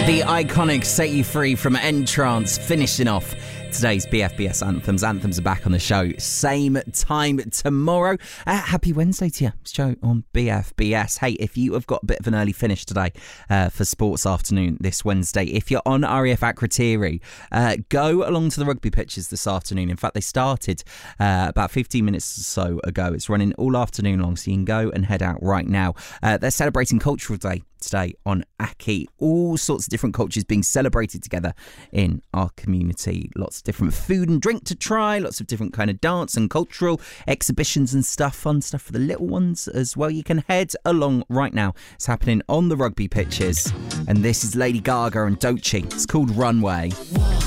The iconic Set You Free from Entrance, finishing off today's BFBS Anthems. Anthems are back on the show, same time tomorrow. Happy Wednesday to you. It's Joe on BFBS. Hey, if you have got a bit of an early finish today for Sports Afternoon this Wednesday, if you're on RAF Akrotiri, go along to the rugby pitches this afternoon. In fact, they started about 15 minutes or so ago. It's running all afternoon long, so you can go and head out right now. They're celebrating Cultural Day today on Aki. All sorts of different cultures being celebrated together in our community. Lots of different food and drink to try, lots of different kind of dance and cultural exhibitions and stuff, fun stuff for the little ones as well. You can head along right now. It's happening on the rugby pitches, and this is Lady Gaga and Doechii. It's called Runway.